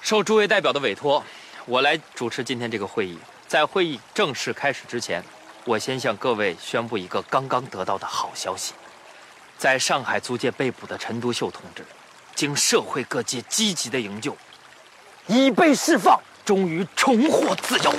受诸位代表的委托，我来主持今天这个会议。在会议正式开始之前，我先向各位宣布一个刚刚得到的好消息：在上海租界被捕的陈独秀同志，经社会各界积极的营救，已被释放，终于重获自由。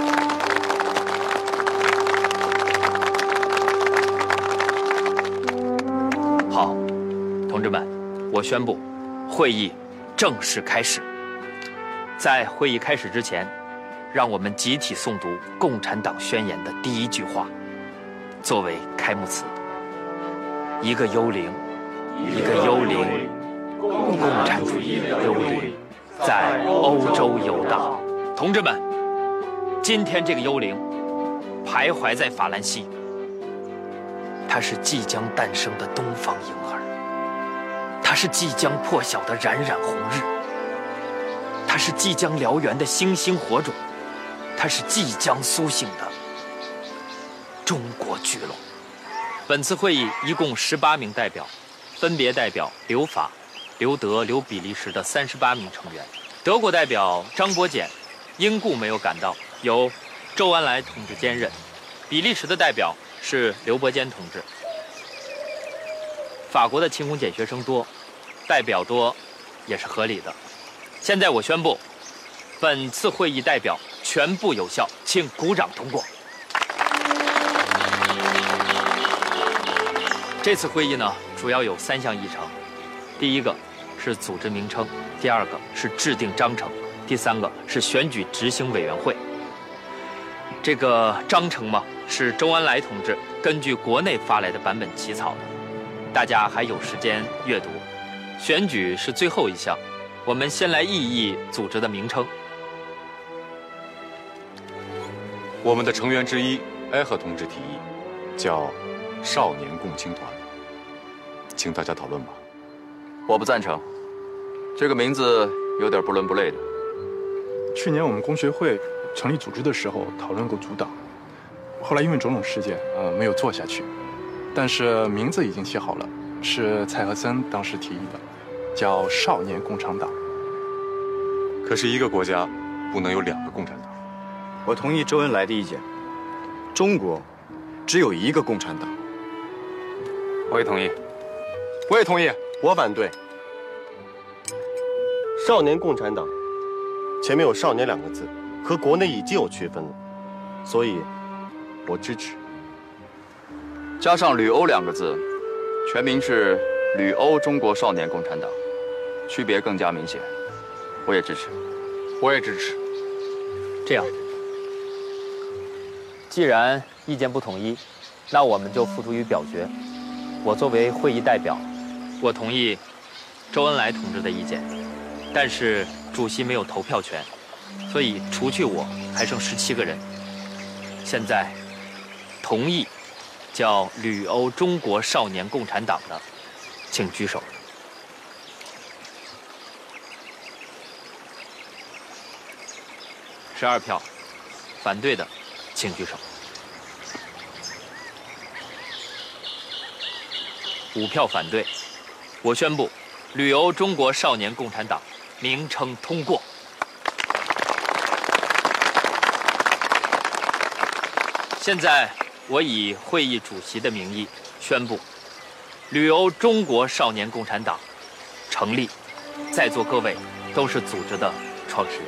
好，同志们，我宣布，会议正式开始。在会议开始之前，让我们集体诵读《共产党宣言》的第一句话，作为开幕词。一个幽灵，一个幽灵，共产主义幽灵，在欧洲游荡。同志们，今天这个幽灵徘徊在法兰西，它是即将诞生的东方婴儿，它是即将破晓的冉冉红日，它是即将燎原的星星火种，它是即将苏醒的中国巨龙。本次会议一共18名代表，分别代表留法、留德、留比利时的38名成员。德国代表张伯俭因故没有赶到，由周恩来同志兼任。比利时的代表是刘伯坚同志。法国的勤工俭学生多，代表多也是合理的。现在我宣布，本次会议代表全部有效，请鼓掌通过。这次会议呢，主要有3项议程，第一个是组织名称，第二个是制定章程，第三个是选举执行委员会。这个章程嘛，是周恩来同志根据国内发来的版本起草的，大家还有时间阅读。选举是最后一项，我们先来议议组织的名称。 我们的成员之一埃赫同志提议，叫少年共青团，请大家讨论吧。 我不赞成，这个名字有点不伦不类的。 去年我们工学会成立组织的时候讨论过组党，后来因为种种事件，没有做下去。但是名字已经起好了，是蔡和森当时提议的，叫少年共产党。 可是一个国家不能有2个共产党。 我同意周恩来的意见，中国只有一个共产党。 我也同意。我也同意。 我反对。少年共产党前面有少年2个字，和国内已经有区分了，所以我支持。 加上旅欧2个字，全名是旅欧中国少年共产党，区别更加明显。我也支持。 我也支持。这样，既然意见不统一，那我们就付诸于表决。我作为会议代表，我同意周恩来同志的意见，但是主席没有投票权，所以除去我，还剩17个人。现在同意叫旅欧中国少年共产党的，请举手。12票，反对的，请举手。5票反对，我宣布，旅欧中国少年共产党名称通过。现在，我以会议主席的名义宣布，旅欧中国少年共产党成立。在座各位都是组织的创始人。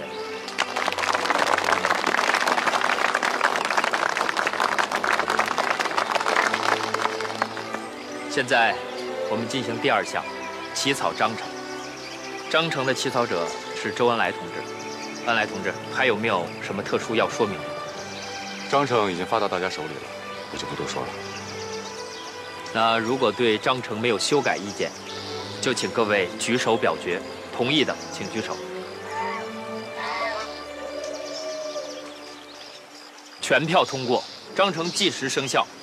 现在，我们进行第2项，起草章程。章程的起草者是周恩来同志。恩来同志，还有没有什么特殊要说明的？ 章程已经发到大家手里了，我就不多说了。 那如果对章程没有修改意见，就请各位举手表决。同意的，请举手。全票通过，章程即时生效。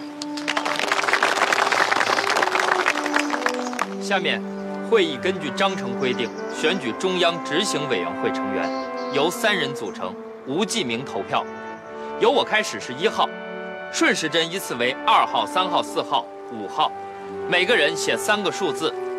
下面，会议根据章程规定选举中央执行委员会成员，由3人组成，无记名投票。由我开始是1号，顺时针依次为2号、3号、4号、5号，每个人写3个数字